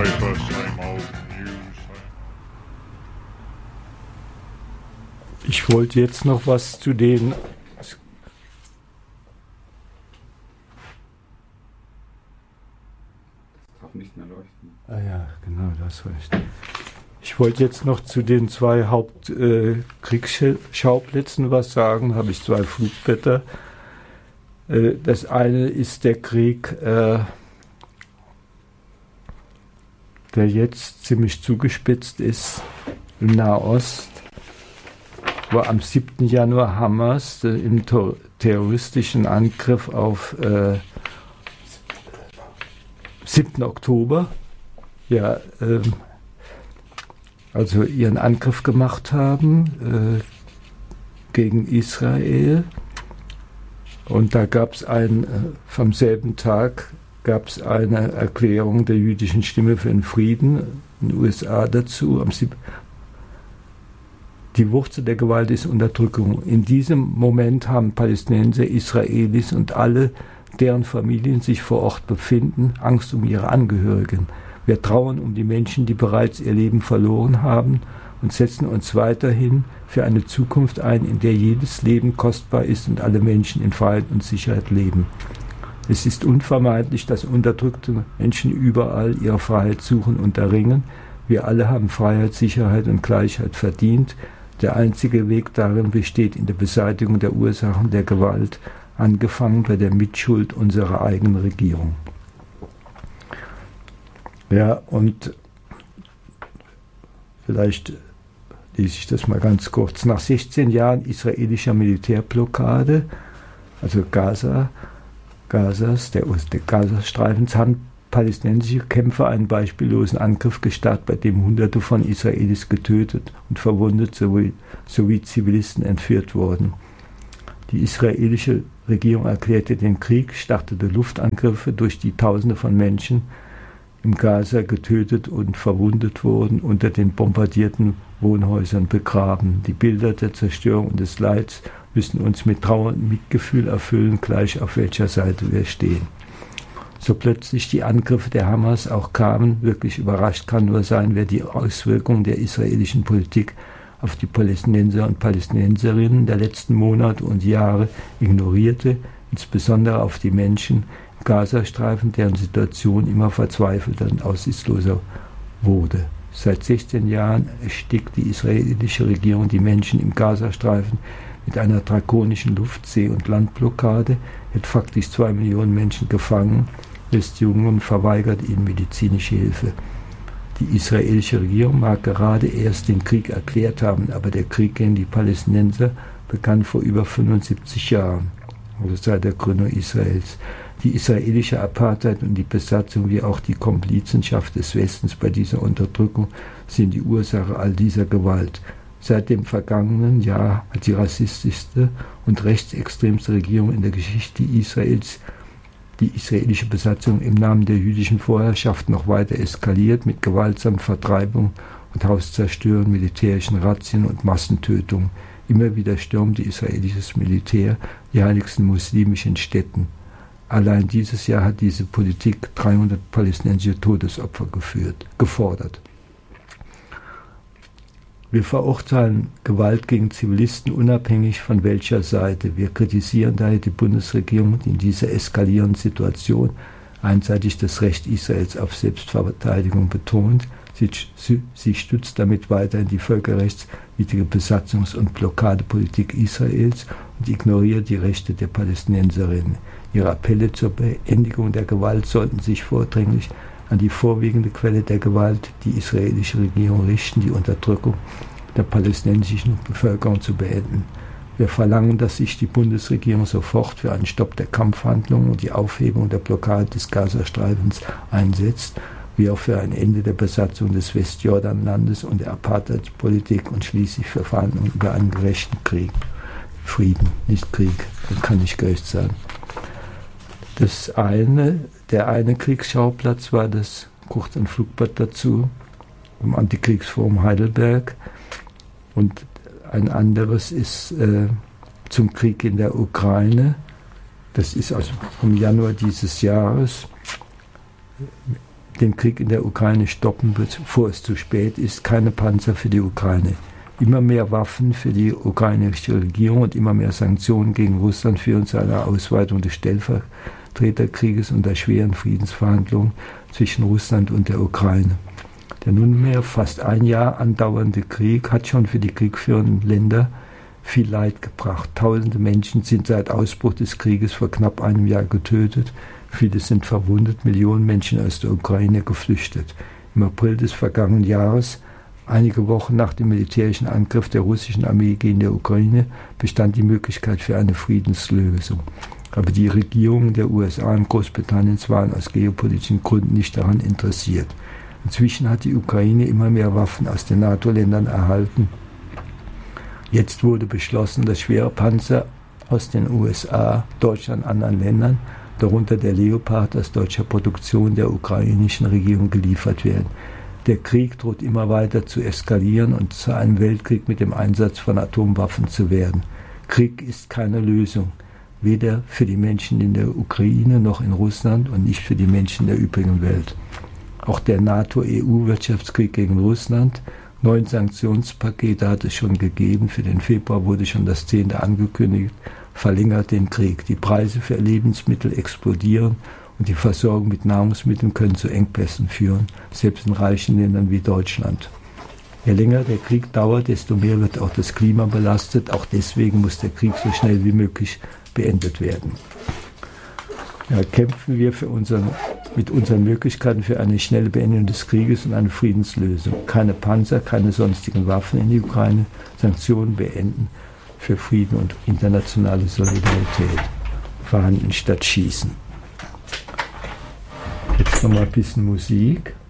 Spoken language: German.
paper, same old news. Ich wollte jetzt noch was zu den nicht mehr leuchten. Ah ja, genau, das recht. Ich wollte jetzt noch zu den zwei Hauptkriegsschauplätzen was sagen. Habe ich zwei Flugblätter. Das eine ist der Krieg, der jetzt ziemlich zugespitzt ist im Nahost, wo am 7. Januar Hamas im terroristischen Angriff auf 7. Oktober, ja, also ihren Angriff gemacht haben gegen Israel. Und da gab es vom selben Tag gab es eine Erklärung der jüdischen Stimme für den Frieden in den USA dazu. Die Wurzel der Gewalt ist Unterdrückung. In diesem Moment haben Palästinenser, Israelis und alle, deren Familien sich vor Ort befinden, Angst um ihre Angehörigen. Wir trauern um die Menschen, die bereits ihr Leben verloren haben und setzen uns weiterhin für eine Zukunft ein, in der jedes Leben kostbar ist und alle Menschen in Freiheit und Sicherheit leben. Es ist unvermeidlich, dass unterdrückte Menschen überall ihre Freiheit suchen und erringen. Wir alle haben Freiheit, Sicherheit und Gleichheit verdient. Der einzige Weg darin besteht in der Beseitigung der Ursachen der Gewalt, angefangen bei der Mitschuld unserer eigenen Regierung. Ja, und vielleicht lese ich das mal ganz kurz. Nach 16 Jahren israelischer Militärblockade, also der Gazastreifens, haben palästinensische Kämpfer einen beispiellosen Angriff gestartet, bei dem Hunderte von Israelis getötet und verwundet sowie Zivilisten entführt wurden. Die israelische Regierung erklärte den Krieg, startete Luftangriffe, durch die Tausende von Menschen im Gaza getötet und verwundet wurden, unter den bombardierten Wohnhäusern begraben. Die Bilder der Zerstörung und des Leids müssen uns mit Trauer und Mitgefühl erfüllen, gleich auf welcher Seite wir stehen. So plötzlich die Angriffe der Hamas auch kamen, wirklich überrascht kann nur sein, wer die Auswirkungen der israelischen Politik auf die Palästinenser und Palästinenserinnen der letzten Monate und Jahre ignorierte, insbesondere auf die Menschen im Gazastreifen, deren Situation immer verzweifelter und aussichtsloser wurde. Seit 16 Jahren erstickt die israelische Regierung die Menschen im Gazastreifen mit einer drakonischen Luft-, See- und Landblockade, hält faktisch 2 Millionen Menschen gefangen, lässt Jungen und verweigert ihnen medizinische Hilfe. Die israelische Regierung mag gerade erst den Krieg erklärt haben, aber der Krieg gegen die Palästinenser begann vor über 75 Jahren, also seit der Gründung Israels. Die israelische Apartheid und die Besatzung wie auch die Komplizenschaft des Westens bei dieser Unterdrückung sind die Ursache all dieser Gewalt. Seit dem vergangenen Jahr hat die rassistischste und rechtsextremste Regierung in der Geschichte Israels die israelische Besatzung im Namen der jüdischen Vorherrschaft noch weiter eskaliert mit gewaltsamen Vertreibungen und Hauszerstörungen, militärischen Razzien und Massentötungen. Immer wieder stürmte israelisches Militär die heiligsten muslimischen Städten. Allein dieses Jahr hat diese Politik 300 palästinensische Todesopfer gefordert. Wir verurteilen Gewalt gegen Zivilisten unabhängig von welcher Seite. Wir kritisieren daher die Bundesregierung, die in dieser eskalierenden Situation einseitig das Recht Israels auf Selbstverteidigung betont. Sie stützt damit weiterhin die völkerrechtswidrige Besatzungs- und Blockadepolitik Israels und ignoriert die Rechte der Palästinenserinnen. Ihre Appelle zur Beendigung der Gewalt sollten sich vordringlich an die vorwiegende Quelle der Gewalt, die israelische Regierung, richten, die Unterdrückung der palästinensischen Bevölkerung zu beenden. Wir verlangen, dass sich die Bundesregierung sofort für einen Stopp der Kampfhandlungen und die Aufhebung der Blockade des Gazastreifens einsetzt, wie auch für ein Ende der Besatzung des Westjordanlandes und der Apartheidspolitik und schließlich für Verhandlungen über einen gerechten Krieg. Frieden, nicht Krieg, das kann nicht gerecht sein. Der eine Kriegsschauplatz war das, kurz ein Flugblatt dazu, im Antikriegsforum Heidelberg, und ein anderes ist zum Krieg in der Ukraine. Das ist also vom Januar dieses Jahres den Krieg in der Ukraine stoppen, bevor es zu spät ist. Keine Panzer für die Ukraine. Immer mehr Waffen für die ukrainische Regierung und immer mehr Sanktionen gegen Russland führen zu einer Ausweitung des Stellvertreterkrieges und der schweren Friedensverhandlungen zwischen Russland und der Ukraine. Der nunmehr fast ein Jahr andauernde Krieg hat schon für die kriegführenden Länder viel Leid gebracht. Tausende Menschen sind seit Ausbruch des Krieges vor knapp einem Jahr getötet. Viele sind verwundet, Millionen Menschen aus der Ukraine geflüchtet. Im April des vergangenen Jahres, einige Wochen nach dem militärischen Angriff der russischen Armee gegen die Ukraine, bestand die Möglichkeit für eine Friedenslösung. Aber die Regierungen der USA und Großbritanniens waren aus geopolitischen Gründen nicht daran interessiert. Inzwischen hat die Ukraine immer mehr Waffen aus den NATO-Ländern erhalten. Jetzt wurde beschlossen, dass schwere Panzer aus den USA, Deutschland und anderen Ländern, darunter der Leopard aus deutscher Produktion, der ukrainischen Regierung geliefert werden. Der Krieg droht immer weiter zu eskalieren und zu einem Weltkrieg mit dem Einsatz von Atomwaffen zu werden. Krieg ist keine Lösung, weder für die Menschen in der Ukraine noch in Russland und nicht für die Menschen der übrigen Welt. Auch der NATO-EU-Wirtschaftskrieg gegen Russland, 9 Sanktionspakete hat es schon gegeben, für den Februar wurde schon das 10. angekündigt, verlängert den Krieg. Die Preise für Lebensmittel explodieren und die Versorgung mit Nahrungsmitteln können zu Engpässen führen, selbst in reichen Ländern wie Deutschland. Je länger der Krieg dauert, desto mehr wird auch das Klima belastet. Auch deswegen muss der Krieg so schnell wie möglich beendet werden. Ja, kämpfen wir mit unseren Möglichkeiten für eine schnelle Beendigung des Krieges und eine Friedenslösung. Keine Panzer, keine sonstigen Waffen in die Ukraine, Sanktionen beenden für Frieden und internationale Solidarität. Verhandeln statt schießen. Jetzt noch mal ein bisschen Musik.